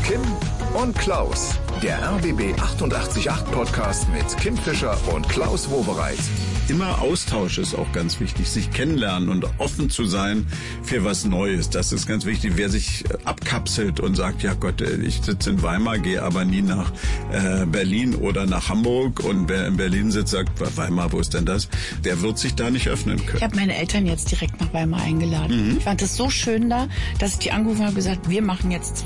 Kim und Klaus, der RBB 888 Podcast mit Kim Fischer und Klaus Wowereit. Immer Austausch ist auch ganz wichtig, sich kennenlernen und offen zu sein für was Neues. Das ist ganz wichtig. Wer sich abkapselt und sagt, ja Gott, ich sitze in Weimar, gehe aber nie nach Berlin oder nach Hamburg, und wer in Berlin sitzt, sagt, Weimar, wo ist denn das? Der wird sich da nicht öffnen können. Ich habe meine Eltern jetzt direkt nach Weimar eingeladen. Ich fand es so schön da, dass ich die angerufen habe und gesagt, wir machen jetzt